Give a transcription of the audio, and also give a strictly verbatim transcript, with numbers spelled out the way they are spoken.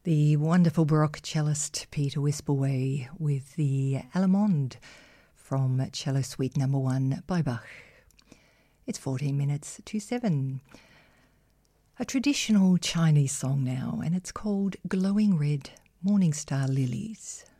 The wonderful Baroque cellist Peter Wispelwey with the Allemande from Cello Suite Number One by Bach. It's fourteen minutes to seven. A traditional Chinese song now, and it's called Glowing Red Morning Star Lilies.